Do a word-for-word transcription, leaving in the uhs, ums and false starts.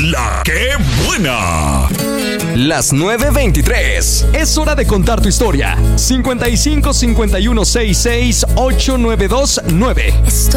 La que buena. Las nueve veintitrés. Es hora de contar tu historia. cincuenta y cinco, cincuenta y uno, sesenta y seis, ochenta y nueve veintinueve. Estoy